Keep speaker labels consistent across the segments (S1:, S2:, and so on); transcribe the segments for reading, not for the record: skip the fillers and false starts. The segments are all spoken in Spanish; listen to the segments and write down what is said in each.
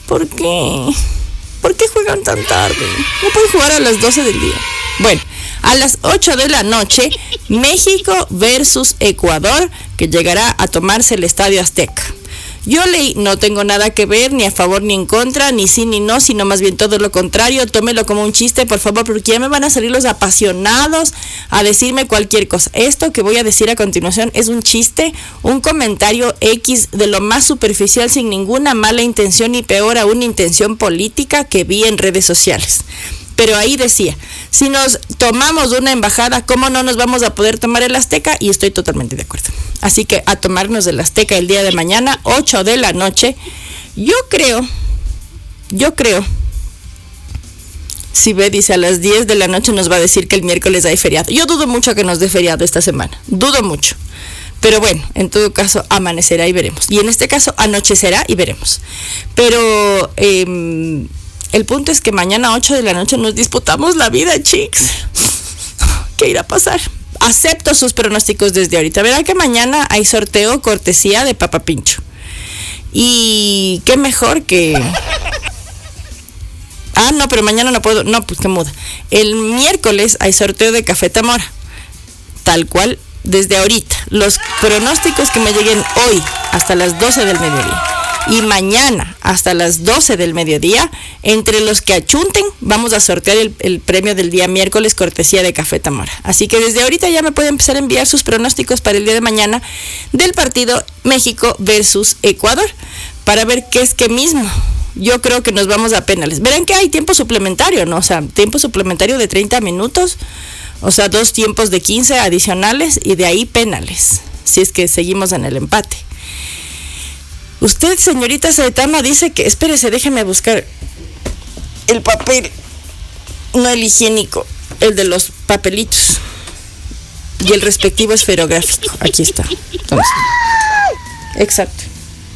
S1: ¿Por qué? ¿Por qué juegan tan tarde? No pueden jugar a las 12 del día. Bueno, a las 8 de la noche, México versus Ecuador, que llegará a tomarse el Estadio Azteca. Yo leí, no tengo nada que ver, ni a favor ni en contra, ni sí ni no, sino más bien todo lo contrario. Tómelo como un chiste, por favor, porque ya me van a salir los apasionados a decirme cualquier cosa. Esto que voy a decir a continuación es un chiste, un comentario X de lo más superficial, sin ninguna mala intención y peor aún intención política que vi en redes sociales. Pero ahí decía, si nos tomamos una embajada, ¿cómo no nos vamos a poder tomar el Azteca? Y estoy totalmente de acuerdo. Así que a tomarnos el Azteca el día de mañana, 8 de la noche. Yo creo, si ve, dice a las 10 de la noche nos va a decir que el miércoles hay feriado. Yo dudo mucho que nos dé feriado esta semana, dudo mucho. Pero bueno, en todo caso amanecerá y veremos. Y en este caso anochecerá y veremos. Pero el punto es que mañana 8 de la noche nos disputamos la vida, chicos. ¿Qué irá a pasar? Acepto sus pronósticos desde ahorita. Verá que mañana hay sorteo cortesía de Papa Pincho. Y qué mejor que... Ah, no, pero mañana no puedo. No, pues qué muda. El miércoles hay sorteo de Café Tamora. Tal cual, desde ahorita. Los pronósticos que me lleguen hoy hasta las 12 del mediodía. Y mañana hasta las 12 del mediodía, entre los que achunten, vamos a sortear el premio del día miércoles, cortesía de Café Tamora. Así que desde ahorita ya me pueden empezar a enviar sus pronósticos para el día de mañana del partido México versus Ecuador, para ver qué es qué mismo. Yo creo que nos vamos a penales. Verán que hay tiempo suplementario, ¿no? O sea, tiempo suplementario de 30 minutos, o sea, 2 tiempos de 15 adicionales y de ahí penales, si es que seguimos en el empate. Usted, señorita Saetama, dice que... Espérese, déjeme buscar el papel, no el higiénico, el de los papelitos y el respectivo esferográfico. Aquí está. Entonces, exacto.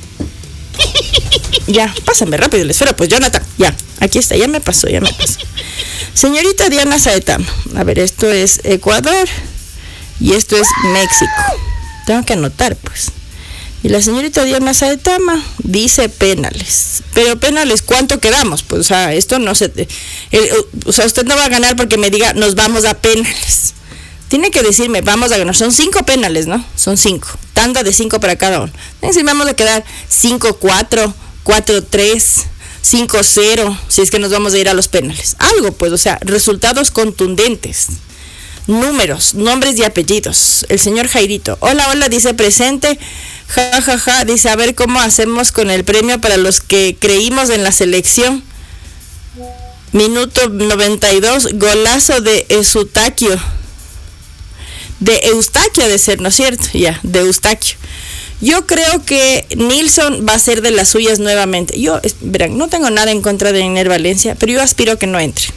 S1: Ya, pásame rápido el esfero, pues Jonathan. Ya, aquí está, ya me pasó. Señorita Diana Saetama, a ver, esto es Ecuador y esto es México. Tengo que anotar, pues. Y la señorita Diana Saetama dice penales. Pero penales, ¿cuánto quedamos? Pues, o sea, esto no se... o sea, usted no va a ganar porque me diga, nos vamos a penales. Tiene que decirme, vamos a ganar. Son 5 penales, ¿no? Son 5. Tanda de 5 para cada uno. Tiene que decir, vamos a quedar 5-4, 4-3, 5-0, si es que nos vamos a ir a los penales. Algo, pues, o sea, resultados contundentes. Números, nombres y apellidos. El señor Jairito. Hola, dice presente. Ja, dice, a ver cómo hacemos con el premio para los que creímos en la selección. Minuto 92, golazo de Eustaquio. De Eustaquio de ser, ¿no es cierto? Ya, de Eustaquio. Yo creo que Nilsson va a ser de las suyas nuevamente. Yo, verán, no tengo nada en contra de Iner Valencia, pero yo aspiro a que no entre.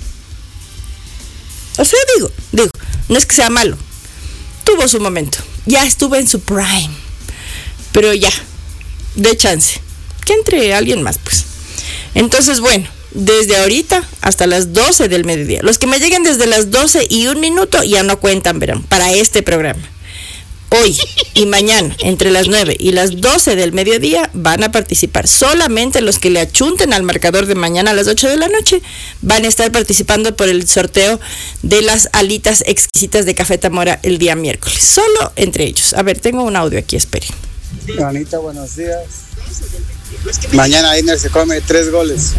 S1: O sea, digo, no es que sea malo. Tuvo su momento. Ya estuvo en su prime. Pero ya, de chance. Que entre alguien más, pues. Entonces, bueno, desde ahorita hasta las 12 del mediodía. Los que me lleguen desde las 12 y 1 minuto ya no cuentan, verán, para este programa. Hoy y mañana, entre las 9 y las 12 del mediodía, van a participar. Solamente los que le achunten al marcador de mañana a las 8 de la noche van a estar participando por el sorteo de las alitas exquisitas de Café Tamora el día miércoles. Solo entre ellos. A ver, tengo un audio aquí, espere.
S2: Juanita, buenos días. Mañana Iner se come 3 goles.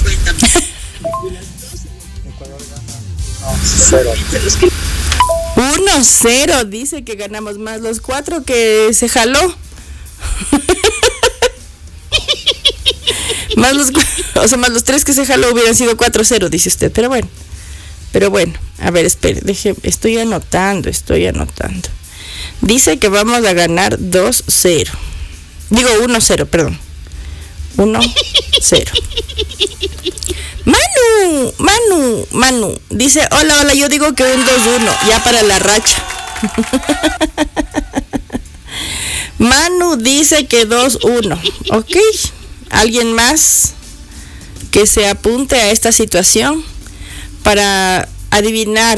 S2: Ecuador gana 0.
S1: 1-0, dice que ganamos más los 4 que se jaló. más los 3 que se jaló hubieran sido 4-0, dice usted, pero bueno, a ver, espere, estoy anotando. Dice que vamos a ganar 2-0. Digo 1-0, perdón. 1-0. Manu, dice, hola, yo digo que un 2-1, ya para la racha. Manu dice que 2-1, ok. ¿Alguien más que se apunte a esta situación para adivinar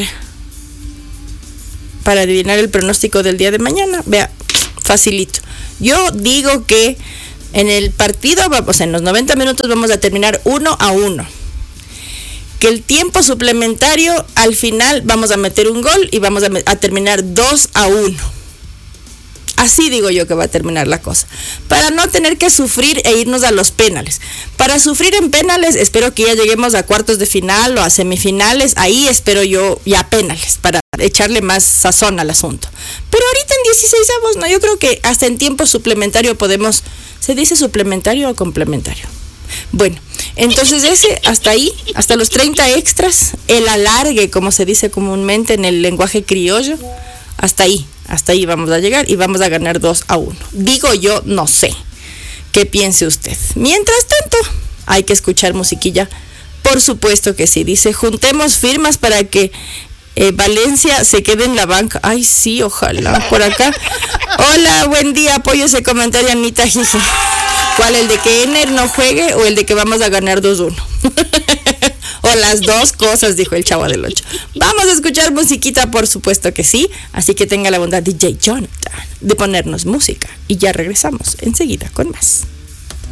S1: el pronóstico del día de mañana? Vea, facilito. Yo digo que En el partido, o sea, en los 90 minutos vamos a terminar 1-1. Que el tiempo suplementario, al final vamos a meter un gol y vamos a terminar 2-1. Así digo yo que va a terminar la cosa. Para no tener que sufrir e irnos a los penales. Para sufrir en penales, espero que ya lleguemos a cuartos de final o a semifinales. Ahí espero yo ya penales, para echarle más sazón al asunto. Pero ahorita en 16avos, no, yo creo que hasta en tiempo suplementario podemos... ¿Se dice suplementario o complementario? Bueno, entonces ese, hasta ahí, hasta los 30 extras, el alargue, como se dice comúnmente en el lenguaje criollo, hasta ahí vamos a llegar y vamos a ganar 2-1. Digo yo, no sé, ¿qué piense usted? Mientras tanto, hay que escuchar musiquilla, por supuesto que sí, dice, juntemos firmas para que Valencia se quede en la banca. Ay, sí, ojalá, por acá. Hola, buen día, apoyo ese comentario, Anita Gigi. ¿Cuál? ¿El de que Ener no juegue o el de que vamos a ganar 2-1? O las dos cosas, dijo el Chavo del 8. Vamos a escuchar musiquita, por supuesto que sí. Así que tenga la bondad, DJ Jonathan, de ponernos música. Y ya regresamos enseguida con más.